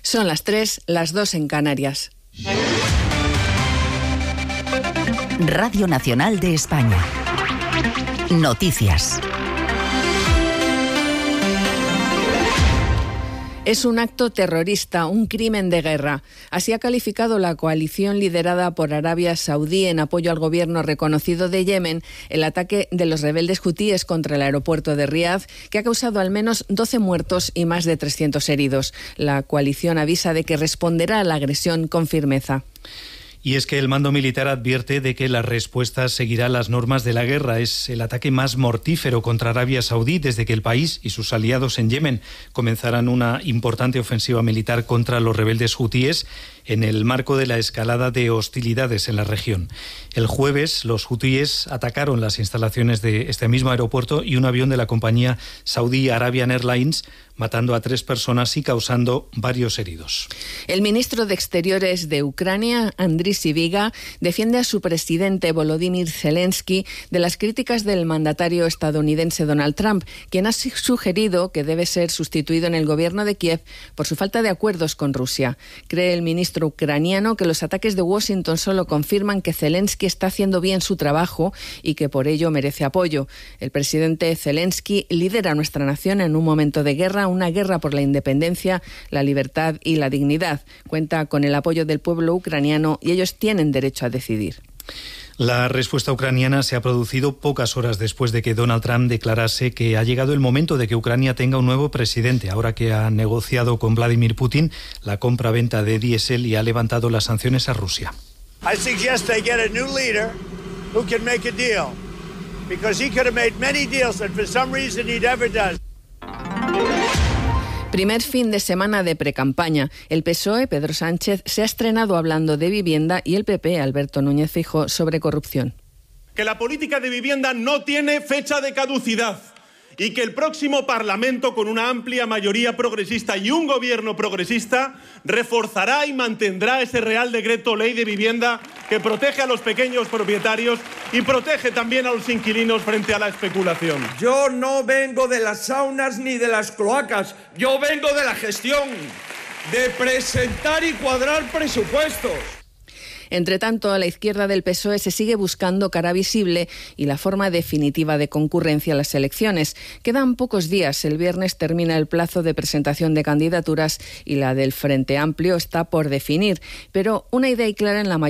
Son las 3, las 2 en Canarias. Radio Nacional de España. Noticias. Es un acto terrorista, un crimen de guerra. Así ha calificado la coalición liderada por Arabia Saudí en apoyo al gobierno reconocido de Yemen el ataque de los rebeldes hutíes contra el aeropuerto de Riad, que ha causado al menos 12 muertos y más de 300 heridos. La coalición avisa de que responderá a la agresión con firmeza. Y es que el mando militar advierte de que la respuesta seguirá las normas de la guerra. Es el ataque más mortífero contra Arabia Saudí desde que el país y sus aliados en Yemen comenzaran una importante ofensiva militar contra los rebeldes hutíes en el marco de la escalada de hostilidades en la región. El jueves, los hutíes atacaron las instalaciones de este mismo aeropuerto y un avión de la compañía saudí Arabian Airlines, matando a 3 personas y causando varios heridos. El ministro de Exteriores de Ucrania, Andriy Sybiga, defiende a su presidente Volodymyr Zelensky de las críticas del mandatario estadounidense Donald Trump, quien ha sugerido que debe ser sustituido en el gobierno de Kiev por su falta de acuerdos con Rusia. Cree el ministro ucraniano que los ataques de Washington solo confirman que Zelensky está haciendo bien su trabajo y que por ello merece apoyo. El presidente Zelensky lidera a nuestra nación en un momento de guerra, una guerra por la independencia, la libertad y la dignidad. Cuenta con el apoyo del pueblo ucraniano y ellos tienen derecho a decidir. La respuesta ucraniana se ha producido pocas horas después de que Donald Trump declarase que ha llegado el momento de que Ucrania tenga un nuevo presidente, ahora que ha negociado con Vladimir Putin la compra-venta de diésel y ha levantado las sanciones a Rusia. I suggest they get a new leader who can make a deal, because he could have made many deals and for some reason he never does. Primer fin de semana de precampaña. El PSOE, Pedro Sánchez, se ha estrenado hablando de vivienda y el PP, Alberto Núñez Feijóo, sobre corrupción. Que la política de vivienda no tiene fecha de caducidad y que el próximo Parlamento, con una amplia mayoría progresista y un gobierno progresista, reforzará y mantendrá ese Real Decreto Ley de Vivienda que protege a los pequeños propietarios y protege también a los inquilinos frente a la especulación. Yo no vengo de las saunas ni de las cloacas, yo vengo de la gestión, de presentar y cuadrar presupuestos. Entre tanto, a la izquierda del PSOE se sigue buscando cara visible y la forma definitiva de concurrencia a las elecciones. Quedan pocos días. El viernes termina el plazo de presentación de candidaturas y la del Frente Amplio está por definir. Pero una idea clara en la mayoría